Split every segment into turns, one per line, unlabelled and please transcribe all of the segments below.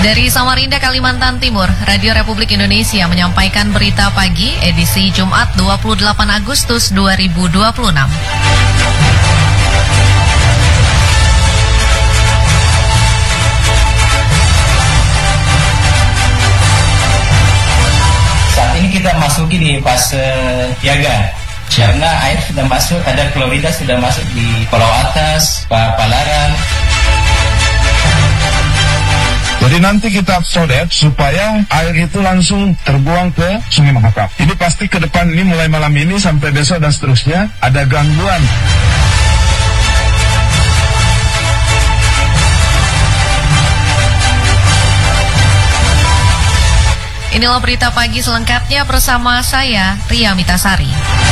Dari Samarinda, Kalimantan Timur, Radio Republik Indonesia menyampaikan berita pagi edisi Jumat 28 Agustus 2026.
Saat ini kita masuki di fase siaga. Karena air sudah masuk, kadar klorida sudah masuk di Pulau Atas, Palaran.
Jadi nanti kita sodet supaya air itu langsung terbuang ke Sungai Mahakam. Ini pasti ke depan ini mulai malam ini sampai besok dan seterusnya ada gangguan.
Inilah berita pagi selengkapnya bersama saya, Ria Mitasari.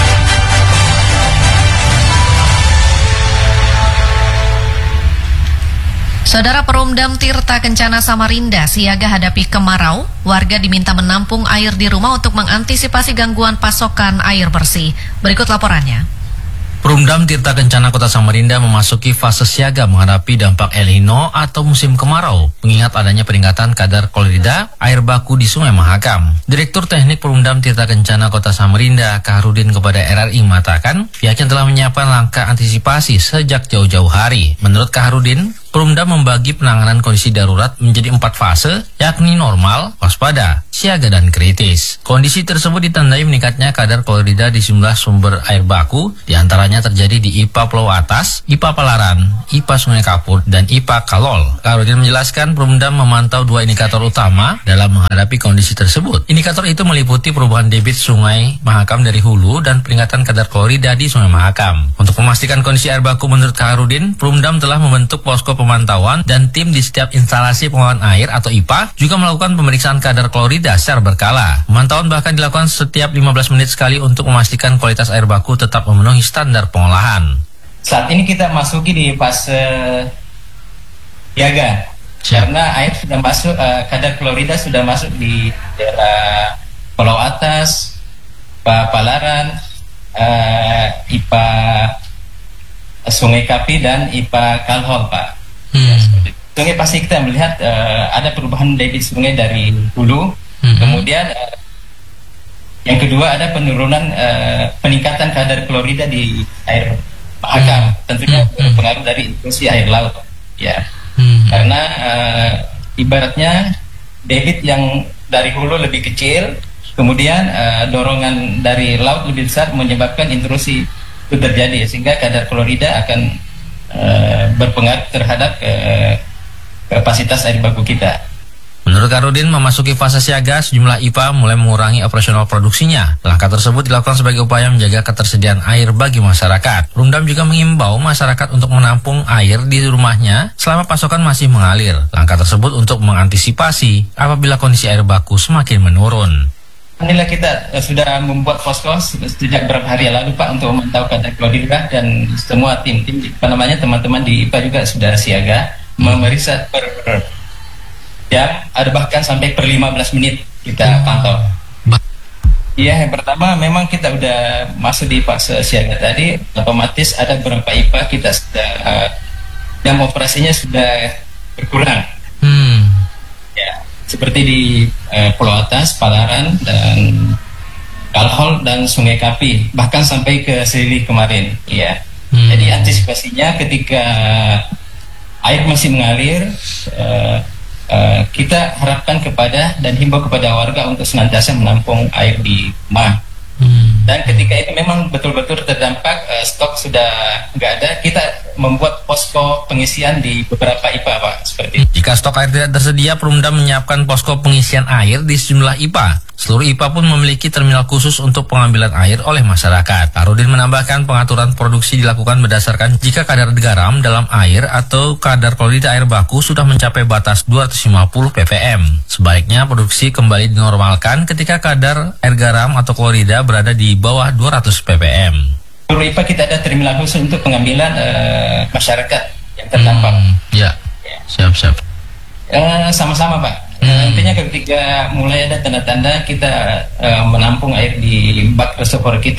Saudara, Perumdam Tirta Kencana Samarinda siaga hadapi kemarau. Warga diminta menampung air di rumah untuk mengantisipasi gangguan pasokan air bersih. Berikut laporannya.
Perumdam Tirta Kencana Kota Samarinda memasuki fase siaga menghadapi dampak El Nino atau musim kemarau, mengingat adanya peningkatan kadar klorida air baku di Sungai Mahakam. Direktur Teknik Perumdam Tirta Kencana Kota Samarinda, Kaharudin kepada RRI mengatakan, pihaknya telah menyiapkan langkah antisipasi sejak jauh-jauh hari. Menurut Kaharudin, Perumdam membagi penanganan kondisi darurat menjadi 4 fase, yakni normal, waspada, siaga, dan kritis. Kondisi tersebut ditandai meningkatnya kadar klorida di sejumlah sumber air baku, diantaranya terjadi di IPA Pulau Atas, IPA Palaran, IPA Sungai Kapur, dan IPA Kalol. Kaharudin menjelaskan Perumdam memantau 2 indikator utama dalam menghadapi kondisi tersebut. Indikator itu meliputi perubahan debit Sungai Mahakam dari hulu dan peningkatan kadar klorida di Sungai Mahakam. Untuk memastikan kondisi air baku menurut Kaharudin, Perumdam telah membentuk posko pemantauan dan tim di setiap instalasi pengolahan air atau IPA juga melakukan pemeriksaan kadar klorida secara berkala. Pemantauan bahkan dilakukan setiap 15 menit sekali untuk memastikan kualitas air baku tetap memenuhi standar pengolahan.
Saat ini kita masuki di fase siaga. Karena air sudah masuk, kadar klorida sudah masuk di daerah Pulau Atas, Palaran, IPA Sungai Kapi, dan IPA Kalhol, Pak. Sungai pasti kita melihat ada perubahan debit sungai dari hulu. Kemudian yang kedua ada penurunan peningkatan kadar klorida di air Mahakam. Tentunya berpengaruh dari intrusi air laut, ya. Karena ibaratnya debit yang dari hulu lebih kecil, kemudian dorongan dari laut lebih besar menyebabkan intrusi itu terjadi, sehingga kadar klorida akan berpengaruh terhadap kapasitas air baku kita.
Menurut Kaharudin, memasuki fase siaga, sejumlah IPA mulai mengurangi operasional produksinya. Langkah tersebut dilakukan sebagai upaya menjaga ketersediaan air bagi masyarakat. Perumdam juga mengimbau masyarakat untuk menampung air di rumahnya selama pasokan masih mengalir. Langkah tersebut untuk mengantisipasi apabila kondisi air baku semakin menurun.
Alhamdulillah kita sudah membuat posko sejak beberapa hari lalu, Pak, untuk memantau kadar klorida, dan semua tim-tim teman-teman di IPA juga sudah siaga memeriksa per jam, ada bahkan sampai per 15 menit kita pantau. Iya, yang pertama memang kita udah masuk di fase siaga tadi, otomatis ada beberapa IPA kita sudah jam operasinya sudah berkurang. Ya, seperti di Pulau Atas, Palaran, dan Kalhol, dan Sungai Kapi, bahkan sampai ke Seli kemarin. Ya. Jadi antisipasinya ketika air masih mengalir, kita harapkan kepada dan himbau kepada warga untuk senantiasa menampung air di rumah. Dan ketika itu memang betul-betul terdampak, stok sudah nggak ada, kita membuat posko pengisian di beberapa IPA, Pak, seperti itu.
Jika stok air tidak tersedia, Perumdam menyiapkan posko pengisian air di sejumlah IPA. Seluruh IPA pun memiliki terminal khusus untuk pengambilan air oleh masyarakat. Kaharudin menambahkan pengaturan produksi dilakukan berdasarkan jika kadar garam dalam air atau kadar klorida air baku sudah mencapai batas 250 ppm. Sebaliknya produksi kembali dinormalkan ketika kadar air garam atau klorida berada di bawah 200 ppm.
Seluruh IPA kita ada terminal khusus untuk pengambilan masyarakat yang terdampak.
Ya, siap.
Sama-sama, Pak. Nantinya ketika mulai ada tanda-tanda kita menampung air di bak reservoir kita,